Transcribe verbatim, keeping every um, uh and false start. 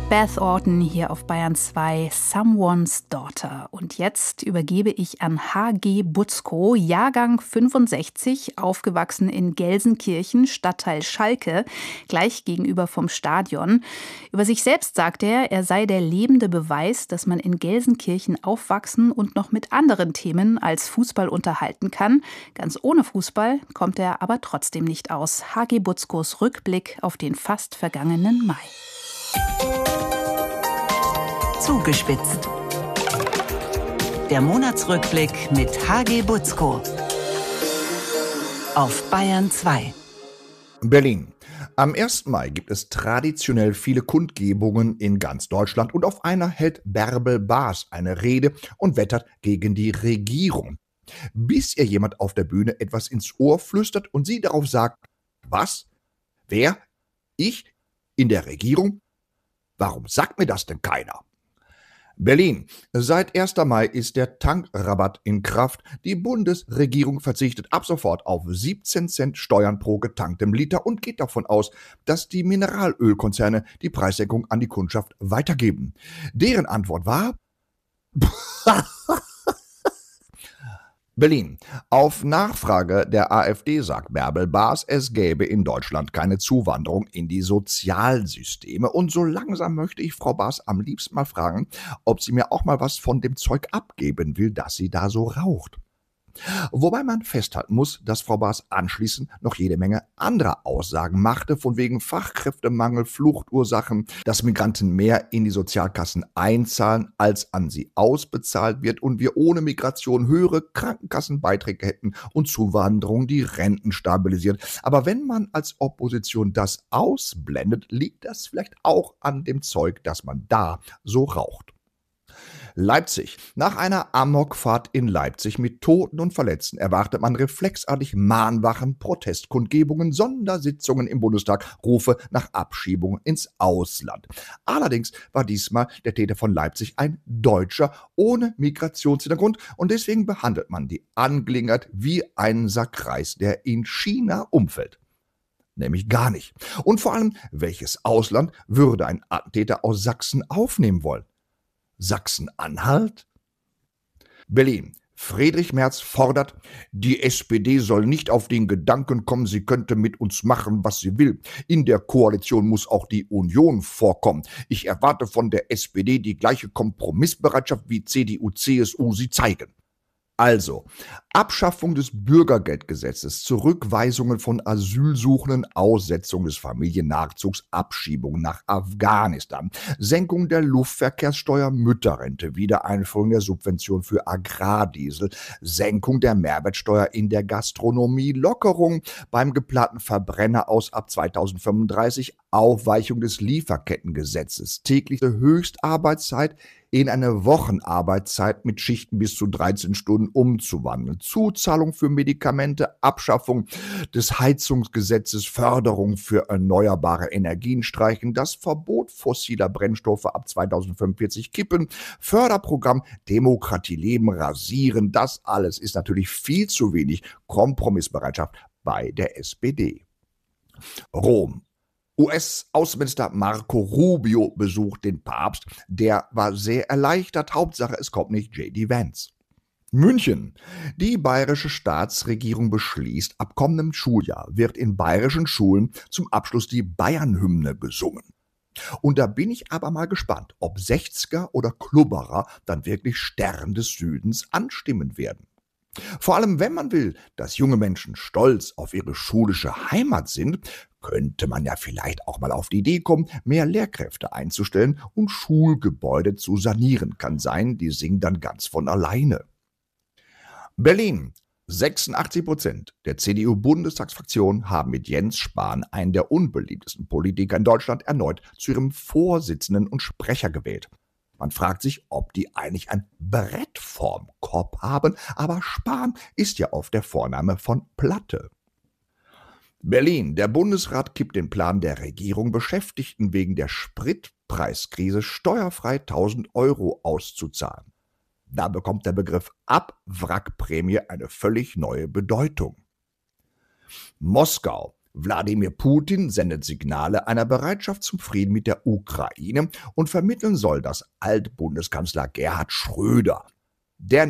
Beth Orton hier auf Bayern zwei, Someone's Daughter. Und jetzt übergebe ich an H G Butzko, Jahrgang fünfundsechzig, aufgewachsen in Gelsenkirchen, Stadtteil Schalke, gleich gegenüber vom Stadion. Über sich selbst sagt er, er sei der lebende Beweis, dass man in Gelsenkirchen aufwachsen und noch mit anderen Themen als Fußball unterhalten kann. Ganz ohne Fußball kommt er aber trotzdem nicht aus. H G Butzkos Rückblick auf den fast vergangenen Mai. Zugespitzt. Der Monatsrückblick mit H G Butzko auf Bayern zwei. Berlin. Am ersten Mai gibt es traditionell viele Kundgebungen in ganz Deutschland und auf einer hält Bärbel Baas eine Rede und wettert gegen die Regierung. Bis ihr jemand auf der Bühne etwas ins Ohr flüstert und sie darauf sagt: Was? Wer? Ich? In der Regierung? Warum sagt mir das denn keiner? Berlin. Seit ersten Mai ist der Tankrabatt in Kraft. Die Bundesregierung verzichtet ab sofort auf siebzehn Cent Steuern pro getanktem Liter und geht davon aus, dass die Mineralölkonzerne die Preissenkung an die Kundschaft weitergeben. Deren Antwort war: Berlin. Auf Nachfrage der AfD sagt Bärbel Baas, es gäbe in Deutschland keine Zuwanderung in die Sozialsysteme. Und so langsam möchte ich Frau Baas am liebsten mal fragen, ob sie mir auch mal was von dem Zeug abgeben will, das sie da so raucht. Wobei man festhalten muss, dass Frau Baas anschließend noch jede Menge anderer Aussagen machte, von wegen Fachkräftemangel, Fluchtursachen, dass Migranten mehr in die Sozialkassen einzahlen, als an sie ausbezahlt wird und wir ohne Migration höhere Krankenkassenbeiträge hätten und Zuwanderung die Renten stabilisiert. Aber wenn man als Opposition das ausblendet, liegt das vielleicht auch an dem Zeug, das man da so raucht. Leipzig. Nach einer Amokfahrt in Leipzig mit Toten und Verletzten erwartet man reflexartig Mahnwachen, Protestkundgebungen, Sondersitzungen im Bundestag, Rufe nach Abschiebung ins Ausland. Allerdings war diesmal der Täter von Leipzig ein Deutscher ohne Migrationshintergrund und deswegen behandelt man die Angelegenheit wie einen Sack Reis, der in China umfällt. Nämlich gar nicht. Und vor allem, welches Ausland würde ein Attentäter aus Sachsen aufnehmen wollen? Sachsen-Anhalt? Berlin. Friedrich Merz fordert, die S P D soll nicht auf den Gedanken kommen, sie könnte mit uns machen, was sie will. In der Koalition muss auch die Union vorkommen. Ich erwarte von der S P D die gleiche Kompromissbereitschaft wie C D U, C S U sie zeigen. Also, Abschaffung des Bürgergeldgesetzes, Zurückweisungen von Asylsuchenden, Aussetzung des Familiennachzugs, Abschiebung nach Afghanistan, Senkung der Luftverkehrssteuer, Mütterrente, Wiedereinführung der Subvention für Agrardiesel, Senkung der Mehrwertsteuer in der Gastronomie, Lockerung beim geplanten Verbrenner aus ab zweitausendfünfunddreißig, Aufweichung des Lieferkettengesetzes, tägliche Höchstarbeitszeit in eine Wochenarbeitszeit mit Schichten bis zu dreizehn Stunden umzuwandeln, Zuzahlung für Medikamente, Abschaffung des Heizungsgesetzes, Förderung für erneuerbare Energien streichen, das Verbot fossiler Brennstoffe ab zweitausendfünfundvierzig kippen, Förderprogramm Demokratie leben rasieren, das alles ist natürlich viel zu wenig Kompromissbereitschaft bei der S P D. Rom. U S-Außenminister Marco Rubio besucht den Papst. Der war sehr erleichtert. Hauptsache, es kommt nicht J D Vance. München. Die bayerische Staatsregierung beschließt, ab kommendem Schuljahr wird in bayerischen Schulen zum Abschluss die Bayern-Hymne gesungen. Und da bin ich aber mal gespannt, ob Sechziger oder Klubberer dann wirklich Stern des Südens anstimmen werden. Vor allem, wenn man will, dass junge Menschen stolz auf ihre schulische Heimat sind, könnte man ja vielleicht auch mal auf die Idee kommen, mehr Lehrkräfte einzustellen und Schulgebäude zu sanieren. Kann sein, die singen dann ganz von alleine. Berlin. sechsundachtzig Prozent der C D U-Bundestagsfraktion haben mit Jens Spahn einen der unbeliebtesten Politiker in Deutschland erneut zu ihrem Vorsitzenden und Sprecher gewählt. Man fragt sich, ob die eigentlich ein Brett vorm Kopf haben, aber Spahn ist ja oft der Vorname von Platte. Berlin. Der Bundesrat kippt den Plan der Regierung, Beschäftigten wegen der Spritpreiskrise steuerfrei tausend Euro auszuzahlen. Da bekommt der Begriff Abwrackprämie eine völlig neue Bedeutung. Moskau. Wladimir Putin sendet Signale einer Bereitschaft zum Frieden mit der Ukraine und vermitteln soll das Altbundeskanzler Gerhard Schröder. Der